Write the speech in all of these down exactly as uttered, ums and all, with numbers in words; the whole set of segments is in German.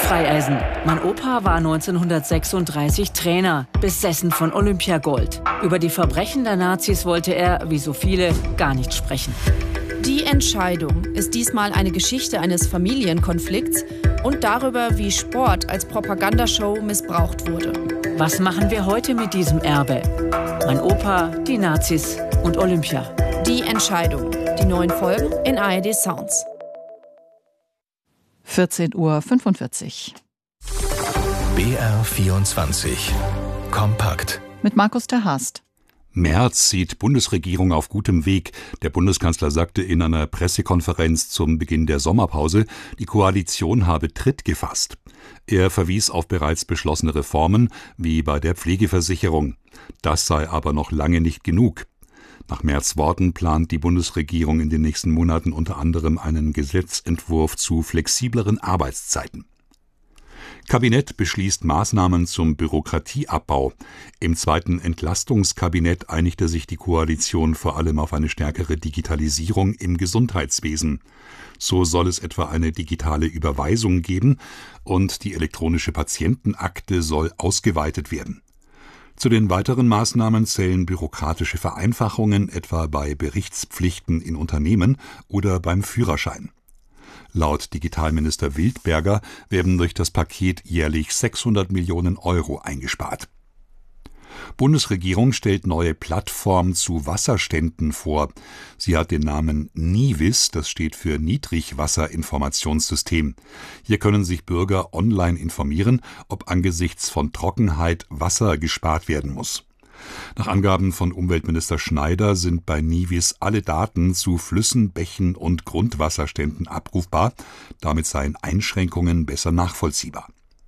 Streifeisen. Mein Opa war neunzehnhundertsechsunddreißig Trainer, besessen von Olympiagold. Über die Verbrechen der Nazis wollte er, wie so viele, gar nicht sprechen. Die Entscheidung ist diesmal eine Geschichte eines Familienkonflikts und darüber, wie Sport als Propagandashow missbraucht wurde. Was machen wir heute mit diesem Erbe? Mein Opa, die Nazis und Olympia. Die Entscheidung. Die neuen Folgen in A R D Sounds. vierzehn Uhr fünfundvierzig. B R vierundzwanzig. Kompakt. Mit Markus ter Haast. Merz sieht Bundesregierung auf gutem Weg. Der Bundeskanzler sagte in einer Pressekonferenz zum Beginn der Sommerpause, die Koalition habe Tritt gefasst. Er verwies auf bereits beschlossene Reformen, wie bei der Pflegeversicherung. Das sei aber noch lange nicht genug. Nach Merz' Worten plant die Bundesregierung in den nächsten Monaten unter anderem einen Gesetzentwurf zu flexibleren Arbeitszeiten. Kabinett beschließt Maßnahmen zum Bürokratieabbau. Im zweiten Entlastungskabinett einigte sich die Koalition vor allem auf eine stärkere Digitalisierung im Gesundheitswesen. So soll es etwa eine digitale Überweisung geben und die elektronische Patientenakte soll ausgeweitet werden. Zu den weiteren Maßnahmen zählen bürokratische Vereinfachungen, etwa bei Berichtspflichten in Unternehmen oder beim Führerschein. Laut Digitalminister Wildberger werden durch das Paket jährlich sechshundert Millionen Euro eingespart. Bundesregierung stellt neue Plattform zu Wasserständen vor. Sie hat den Namen NIWIS, das steht für Niedrigwasserinformationssystem. Hier können sich Bürger online informieren, ob angesichts von Trockenheit Wasser gespart werden muss. Nach Angaben von Umweltminister Schneider sind bei NIWIS alle Daten zu Flüssen, Bächen und Grundwasserständen abrufbar. Damit seien Einschränkungen besser nachvollziehbar.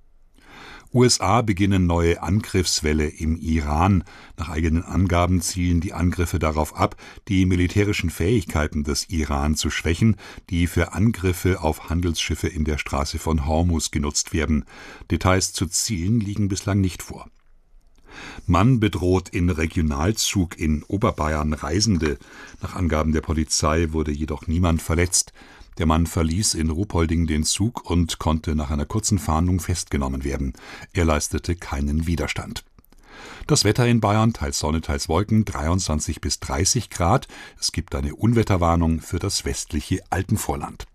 U S A beginnen neue Angriffswelle im Iran. Nach eigenen Angaben zielen die Angriffe darauf ab, die militärischen Fähigkeiten des Iran zu schwächen, die für Angriffe auf Handelsschiffe in der Straße von Hormuz genutzt werden. Details zu Zielen liegen bislang nicht vor. Mann bedroht in Regionalzug in Oberbayern Reisende. Nach Angaben der Polizei wurde jedoch niemand verletzt. Der Mann verließ in Ruhpolding den Zug und konnte nach einer kurzen Fahndung festgenommen werden. Er leistete keinen Widerstand. Das Wetter in Bayern, teils Sonne, teils Wolken, dreiundzwanzig bis dreißig Grad. Es gibt eine Unwetterwarnung für das westliche Alpenvorland.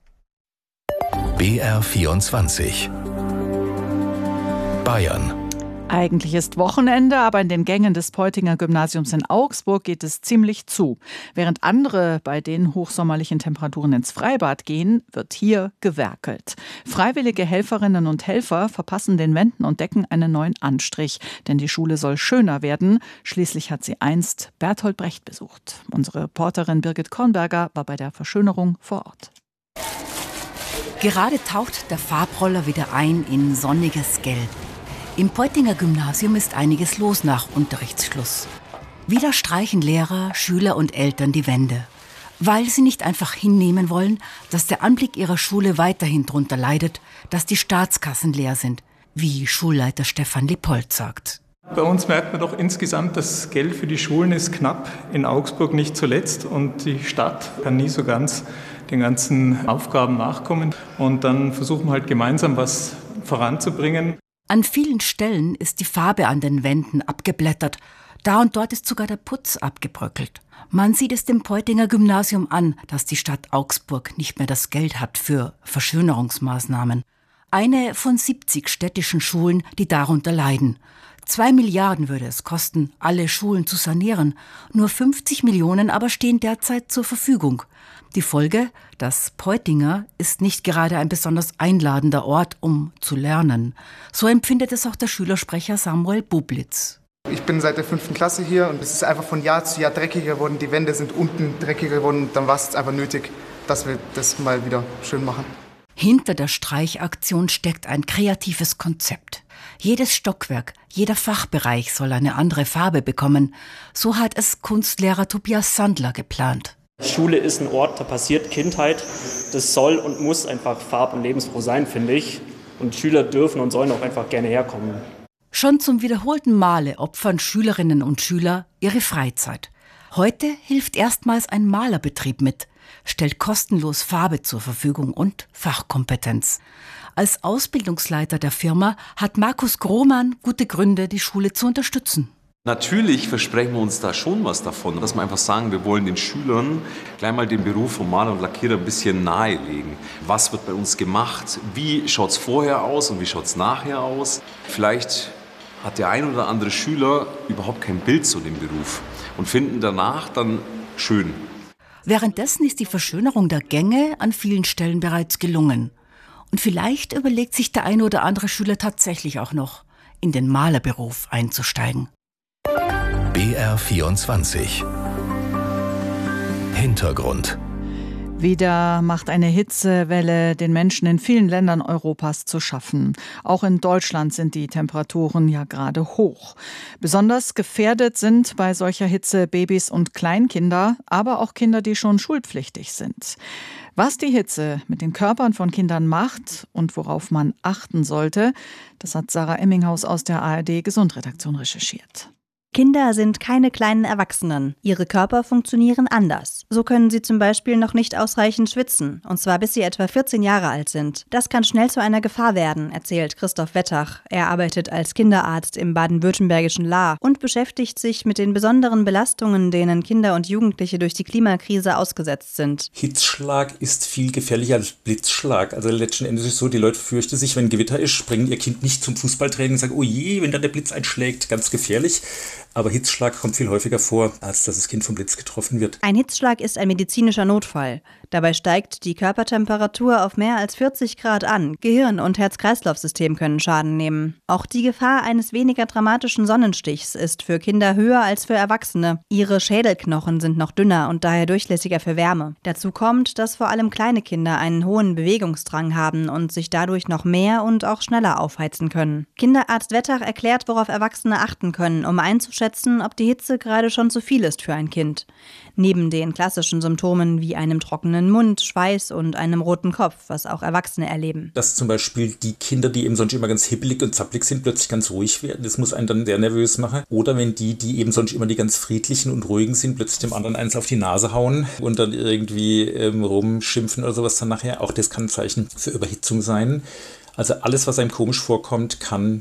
B R vierundzwanzig. Bayern. Eigentlich ist Wochenende, aber in den Gängen des Peutinger Gymnasiums in Augsburg geht es ziemlich zu. Während andere bei den hochsommerlichen Temperaturen ins Freibad gehen, wird hier gewerkelt. Freiwillige Helferinnen und Helfer verpassen den Wänden und Decken einen neuen Anstrich, denn die Schule soll schöner werden. Schließlich hat sie einst Bertolt Brecht besucht. Unsere Reporterin Birgit Kornberger war bei der Verschönerung vor Ort. Gerade taucht der Farbroller wieder ein in sonniges Gelb. Im Peutinger Gymnasium ist einiges los nach Unterrichtsschluss. Wieder streichen Lehrer, Schüler und Eltern die Wände, weil sie nicht einfach hinnehmen wollen, dass der Anblick ihrer Schule weiterhin darunter leidet, dass die Staatskassen leer sind, wie Schulleiter Stefan Lippold sagt. Bei uns merkt man doch insgesamt, das Geld für die Schulen ist knapp, in Augsburg nicht zuletzt, und die Stadt kann nie so ganz den ganzen Aufgaben nachkommen. Und dann versuchen wir halt gemeinsam was voranzubringen. An vielen Stellen ist die Farbe an den Wänden abgeblättert. Da und dort ist sogar der Putz abgebröckelt. Man sieht es dem Peutinger Gymnasium an, dass die Stadt Augsburg nicht mehr das Geld hat für Verschönerungsmaßnahmen. Eine von siebzig städtischen Schulen, die darunter leiden. Zwei Milliarden würde es kosten, alle Schulen zu sanieren. Nur fünfzig Millionen aber stehen derzeit zur Verfügung. Die Folge, das Peutinger ist nicht gerade ein besonders einladender Ort, um zu lernen. So empfindet es auch der Schülersprecher Samuel Bublitz. Ich bin seit der fünften Klasse hier und es ist einfach von Jahr zu Jahr dreckiger geworden. Die Wände sind unten dreckiger geworden und dann war es jetzt einfach nötig, dass wir das mal wieder schön machen. Hinter der Streichaktion steckt ein kreatives Konzept. Jedes Stockwerk, jeder Fachbereich soll eine andere Farbe bekommen. So hat es Kunstlehrer Tobias Sandler geplant. Schule ist ein Ort, da passiert Kindheit. Das soll und muss einfach farb- und lebensfroh sein, finde ich. Und Schüler dürfen und sollen auch einfach gerne herkommen. Schon zum wiederholten Male opfern Schülerinnen und Schüler ihre Freizeit. Heute hilft erstmals ein Malerbetrieb mit, stellt kostenlos Farbe zur Verfügung und Fachkompetenz. Als Ausbildungsleiter der Firma hat Markus Grohmann gute Gründe, die Schule zu unterstützen. Natürlich versprechen wir uns da schon was davon, dass wir einfach sagen, wir wollen den Schülern gleich mal den Beruf vom Maler und Lackierer ein bisschen nahelegen. Was wird bei uns gemacht? Wie schaut es vorher aus und wie schaut es nachher aus? Vielleicht hat der ein oder andere Schüler überhaupt kein Bild zu dem Beruf und finden danach dann schön. Währenddessen ist die Verschönerung der Gänge an vielen Stellen bereits gelungen. Und vielleicht überlegt sich der eine oder andere Schüler tatsächlich auch noch, in den Malerberuf einzusteigen. B R vierundzwanzig Hintergrund. Wieder macht eine Hitzewelle den Menschen in vielen Ländern Europas zu schaffen. Auch in Deutschland sind die Temperaturen ja gerade hoch. Besonders gefährdet sind bei solcher Hitze Babys und Kleinkinder, aber auch Kinder, die schon schulpflichtig sind. Was die Hitze mit den Körpern von Kindern macht und worauf man achten sollte, das hat Sarah Emminghaus aus der A R D-Gesundredaktion recherchiert. Kinder sind keine kleinen Erwachsenen. Ihre Körper funktionieren anders. So können sie zum Beispiel noch nicht ausreichend schwitzen, und zwar bis sie etwa vierzehn Jahre alt sind. Das kann schnell zu einer Gefahr werden, erzählt Christoph Wettach. Er arbeitet als Kinderarzt im baden-württembergischen Lahr und beschäftigt sich mit den besonderen Belastungen, denen Kinder und Jugendliche durch die Klimakrise ausgesetzt sind. Hitzschlag ist viel gefährlicher als Blitzschlag. Also letzten Endes ist es so, die Leute fürchten sich, wenn Gewitter ist, bringen ihr Kind nicht zum Fußballtraining und sagen, oh je, wenn dann der Blitz einschlägt, ganz gefährlich. Aber Hitzschlag kommt viel häufiger vor, als dass das Kind vom Blitz getroffen wird. Ein Hitzschlag ist ein medizinischer Notfall. Dabei steigt die Körpertemperatur auf mehr als vierzig Grad an. Gehirn- und Herz-Kreislauf-System können Schaden nehmen. Auch die Gefahr eines weniger dramatischen Sonnenstichs ist für Kinder höher als für Erwachsene. Ihre Schädelknochen sind noch dünner und daher durchlässiger für Wärme. Dazu kommt, dass vor allem kleine Kinder einen hohen Bewegungsdrang haben und sich dadurch noch mehr und auch schneller aufheizen können. Kinderarzt Wettach erklärt, worauf Erwachsene achten können, um einzuschätzen, ob die Hitze gerade schon zu viel ist für ein Kind. Neben den klassischen Symptomen wie einem trockenen Mund, Schweiß und einem roten Kopf, was auch Erwachsene erleben. Dass zum Beispiel die Kinder, die eben sonst immer ganz hibbelig und zappelig sind, plötzlich ganz ruhig werden. Das muss einen dann sehr nervös machen. Oder wenn die, die eben sonst immer die ganz friedlichen und ruhigen sind, plötzlich dem anderen eins auf die Nase hauen und dann irgendwie ähm, rumschimpfen oder sowas dann nachher. Auch das kann ein Zeichen für Überhitzung sein. Also alles, was einem komisch vorkommt, kann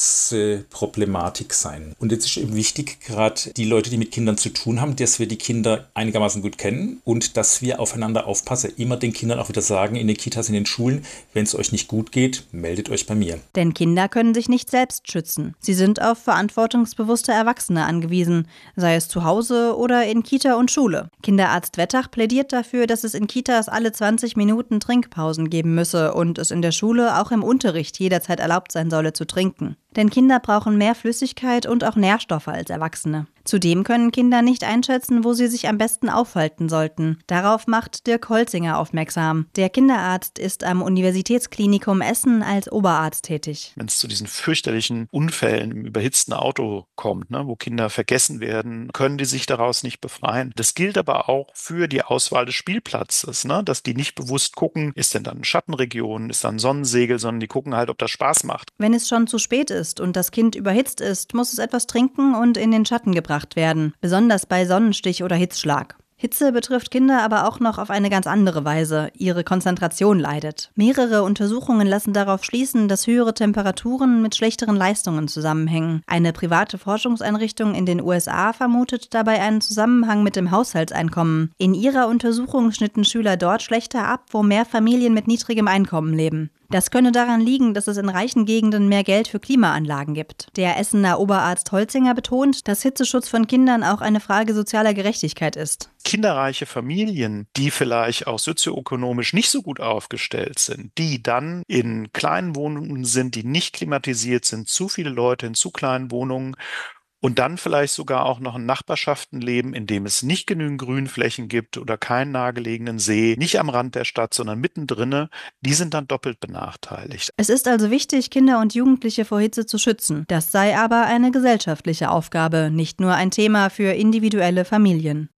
Hitzeproblematik sein. Und jetzt ist eben wichtig, gerade die Leute, die mit Kindern zu tun haben, dass wir die Kinder einigermaßen gut kennen und dass wir aufeinander aufpassen. Immer den Kindern auch wieder sagen, in den Kitas, in den Schulen, wenn es euch nicht gut geht, meldet euch bei mir. Denn Kinder können sich nicht selbst schützen. Sie sind auf verantwortungsbewusste Erwachsene angewiesen, sei es zu Hause oder in Kita und Schule. Kinderarzt Wettach plädiert dafür, dass es in Kitas alle zwanzig Minuten Trinkpausen geben müsse und es in der Schule auch im Unterricht jederzeit erlaubt sein solle zu trinken. Denn Kinder brauchen mehr Flüssigkeit und auch Nährstoffe als Erwachsene. Zudem können Kinder nicht einschätzen, wo sie sich am besten aufhalten sollten. Darauf macht Dirk Holzinger aufmerksam. Der Kinderarzt ist am Universitätsklinikum Essen als Oberarzt tätig. Wenn es zu diesen fürchterlichen Unfällen im überhitzten Auto kommt, ne, wo Kinder vergessen werden, können die sich daraus nicht befreien. Das gilt aber auch für die Auswahl des Spielplatzes, ne, dass die nicht bewusst gucken, ist denn da eine Schattenregion, ist da ein Sonnensegel, sondern die gucken halt, ob das Spaß macht. Wenn es schon zu spät ist und das Kind überhitzt ist, muss es etwas trinken und in den Schatten gebracht werden, besonders bei Sonnenstich oder Hitzschlag. Hitze betrifft Kinder aber auch noch auf eine ganz andere Weise. Ihre Konzentration leidet. Mehrere Untersuchungen lassen darauf schließen, dass höhere Temperaturen mit schlechteren Leistungen zusammenhängen. Eine private Forschungseinrichtung in den U S A vermutet dabei einen Zusammenhang mit dem Haushaltseinkommen. In ihrer Untersuchung schnitten Schüler dort schlechter ab, wo mehr Familien mit niedrigem Einkommen leben. Das könne daran liegen, dass es in reichen Gegenden mehr Geld für Klimaanlagen gibt. Der Essener Oberarzt Holzinger betont, dass Hitzeschutz von Kindern auch eine Frage sozialer Gerechtigkeit ist. Kinderreiche Familien, die vielleicht auch sozioökonomisch nicht so gut aufgestellt sind, die dann in kleinen Wohnungen sind, die nicht klimatisiert sind, zu viele Leute in zu kleinen Wohnungen, und dann vielleicht sogar auch noch in Nachbarschaften leben, in dem es nicht genügend Grünflächen gibt oder keinen nahegelegenen See, nicht am Rand der Stadt, sondern mittendrin, die sind dann doppelt benachteiligt. Es ist also wichtig, Kinder und Jugendliche vor Hitze zu schützen. Das sei aber eine gesellschaftliche Aufgabe, nicht nur ein Thema für individuelle Familien.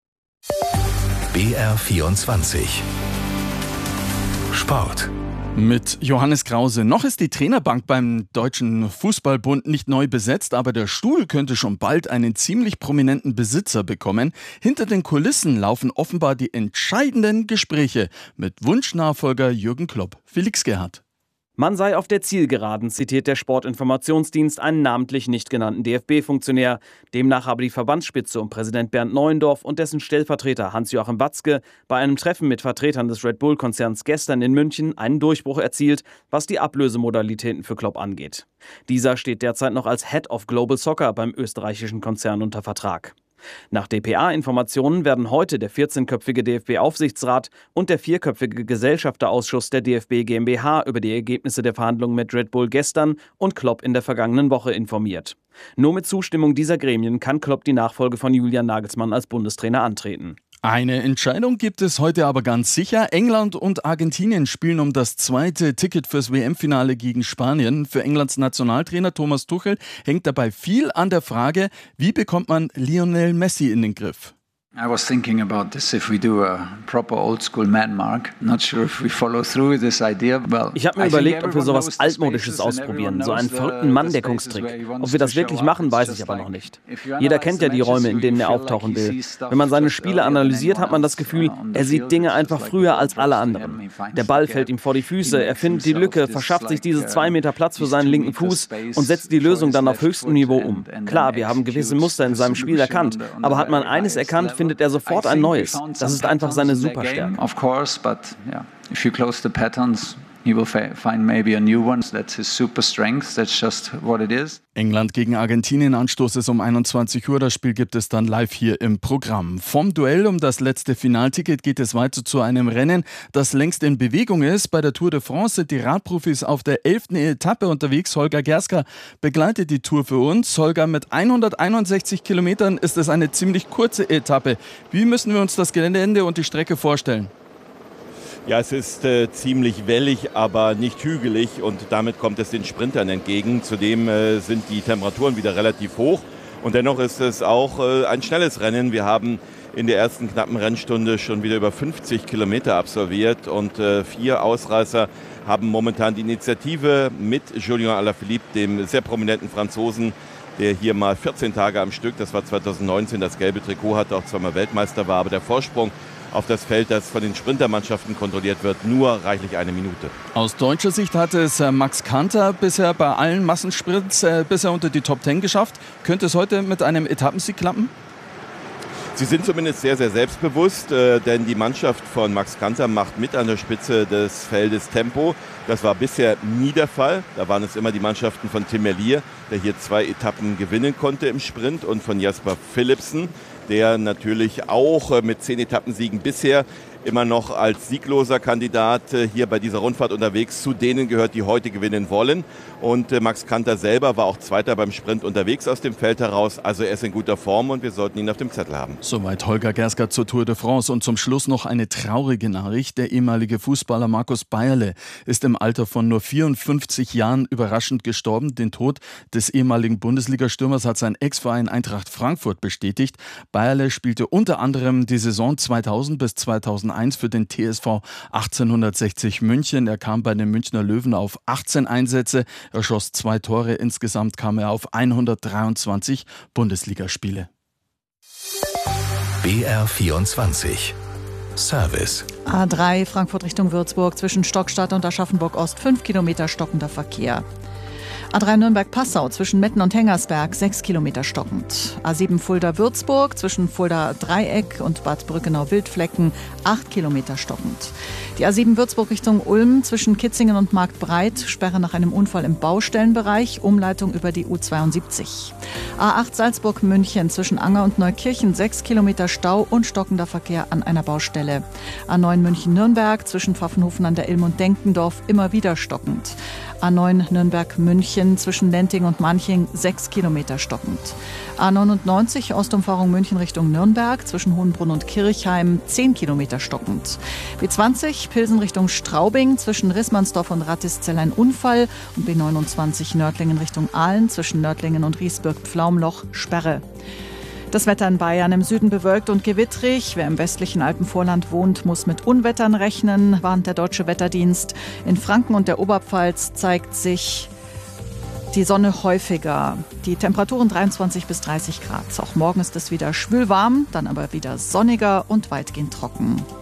B R vierundzwanzig Sport. Mit Johannes Krause. Noch ist die Trainerbank beim Deutschen Fußballbund nicht neu besetzt, aber der Stuhl könnte schon bald einen ziemlich prominenten Besitzer bekommen. Hinter den Kulissen laufen offenbar die entscheidenden Gespräche mit Wunschnachfolger Jürgen Klopp. Felix Gerhardt. Man sei auf der Zielgeraden, zitiert der Sportinformationsdienst einen namentlich nicht genannten D F B-Funktionär. Demnach habe die Verbandsspitze um Präsident Bernd Neuendorf und dessen Stellvertreter Hans-Joachim Watzke bei einem Treffen mit Vertretern des Red Bull-Konzerns gestern in München einen Durchbruch erzielt, was die Ablösemodalitäten für Klopp angeht. Dieser steht derzeit noch als Head of Global Soccer beim österreichischen Konzern unter Vertrag. Nach D P A-Informationen werden heute der vierzehnköpfige D F B-Aufsichtsrat und der vierköpfige Gesellschafterausschuss der D F B GmbH über die Ergebnisse der Verhandlungen mit Red Bull gestern und Klopp in der vergangenen Woche informiert. Nur mit Zustimmung dieser Gremien kann Klopp die Nachfolge von Julian Nagelsmann als Bundestrainer antreten. Eine Entscheidung gibt es heute aber ganz sicher. England und Argentinien spielen um das zweite Ticket fürs W M-Finale gegen Spanien. Für Englands Nationaltrainer Thomas Tuchel hängt dabei viel an der Frage, wie bekommt man Lionel Messi in den Griff? I was thinking about this if we do a proper old school man mark. Not sure if we follow through with this idea. Well, ich habe mir überlegt, ob wir sowas Altmodisches ausprobieren, so einen verrückten Mann-Deckungstrick. Ob wir das wirklich machen, weiß ich aber noch nicht. Jeder kennt ja die Räume, in denen er auftauchen will. Wenn man seine Spiele analysiert, hat man das Gefühl, er sieht Dinge einfach früher als alle anderen. Der Ball fällt ihm vor die Füße, er findet die Lücke, verschafft sich diese zwei Meter Platz für seinen linken Fuß und setzt die Lösung dann auf höchstem Niveau um. Klar, wir haben gewisse Muster in seinem Spiel erkannt, aber hat man eines erkannt, findet er sofort ein neues. Das ist einfach seine Superstärke. Of course, but yeah, if you close the patterns, he will find maybe a new one. That's his super strength. That's just what it is. England gegen Argentinien, Anstoß ist um einundzwanzig Uhr. Das Spiel gibt es dann live hier im Programm. Vom Duell um das letzte Finalticket geht es weiter zu einem Rennen, das längst in Bewegung ist. Bei der Tour de France sind die Radprofis auf der elften Etappe unterwegs. Holger Gerska begleitet die Tour für uns. Holger, mit hunderteinundsechzig Kilometern ist es eine ziemlich kurze Etappe. Wie müssen wir uns das Gelände und die Strecke vorstellen? Ja, es ist äh, ziemlich wellig, aber nicht hügelig und damit kommt es den Sprintern entgegen. Zudem äh, sind die Temperaturen wieder relativ hoch und dennoch ist es auch äh, ein schnelles Rennen. Wir haben in der ersten knappen Rennstunde schon wieder über fünfzig Kilometer absolviert und äh, vier Ausreißer haben momentan die Initiative mit Julien Alaphilippe, dem sehr prominenten Franzosen, der hier mal vierzehn Tage am Stück, das war zweitausendneunzehn, das gelbe Trikot hatte, auch zweimal Weltmeister war, aber der Vorsprung auf das Feld, das von den Sprintermannschaften kontrolliert wird, nur reichlich eine Minute. Aus deutscher Sicht hat es Max Kanter bisher bei allen Massensprints äh, bisher unter die Top Ten geschafft. Könnte es heute mit einem Etappensieg klappen? Sie sind zumindest sehr, sehr selbstbewusst, äh, denn die Mannschaft von Max Kanter macht mit an der Spitze des Feldes Tempo. Das war bisher nie der Fall. Da waren es immer die Mannschaften von Tim Merlier, der hier zwei Etappen gewinnen konnte im Sprint, und von Jasper Philipsen, der natürlich auch mit zehn Etappensiegen bisher immer noch als siegloser Kandidat hier bei dieser Rundfahrt unterwegs zu denen gehört, die heute gewinnen wollen. Und Max Kanter selber war auch Zweiter beim Sprint unterwegs aus dem Feld heraus. Also er ist in guter Form und wir sollten ihn auf dem Zettel haben. Soweit Holger Gerska zur Tour de France. Und zum Schluss noch eine traurige Nachricht. Der ehemalige Fußballer Markus Bayerle ist im Alter von nur vierundfünfzig Jahren überraschend gestorben. Den Tod des ehemaligen Bundesliga-Stürmers hat sein Ex-Verein Eintracht Frankfurt bestätigt. Bayerle spielte unter anderem die Saison zweitausend bis zweitausendeins für den T S V achtzehnhundertsechzig München. Er kam bei den Münchner Löwen auf achtzehn Einsätze. Er schoss zwei Tore. Insgesamt kam er auf hundertdreiundzwanzig Bundesligaspiele. B R vierundzwanzig Service. A drei Frankfurt Richtung Würzburg zwischen Stockstadt und Aschaffenburg Ost fünf Kilometer stockender Verkehr. A drei Nürnberg-Passau zwischen Metten und Hengersberg sechs Kilometer stockend. A sieben Fulda-Würzburg zwischen Fulda-Dreieck und Bad Brückenau-Wildflecken acht Kilometer stockend. Die A sieben Würzburg Richtung Ulm zwischen Kitzingen und Marktbreit, Sperre nach einem Unfall im Baustellenbereich, Umleitung über die U zweiundsiebzig. A acht Salzburg-München zwischen Anger und Neukirchen sechs Kilometer Stau und stockender Verkehr an einer Baustelle. A neun München-Nürnberg zwischen Pfaffenhofen an der Ilm und Denkendorf immer wieder stockend. A neun Nürnberg-München zwischen Lenting und Manching sechs Kilometer stockend. A neunundneunzig Ostumfahrung München Richtung Nürnberg zwischen Hohenbrunn und Kirchheim zehn Kilometer stockend. B zwanzig Pilsen Richtung Straubing zwischen Rissmannsdorf und Rattiszell ein Unfall und B neunundzwanzig Nördlingen Richtung Aalen zwischen Nördlingen und Riesburg-Pflaumloch Sperre. Das Wetter in Bayern: im Süden bewölkt und gewittrig. Wer im westlichen Alpenvorland wohnt, muss mit Unwettern rechnen, warnt der Deutsche Wetterdienst. In Franken und der Oberpfalz zeigt sich die Sonne häufiger. Die Temperaturen dreiundzwanzig bis dreißig Grad. Auch morgen ist es wieder schwül warm, dann aber wieder sonniger und weitgehend trocken.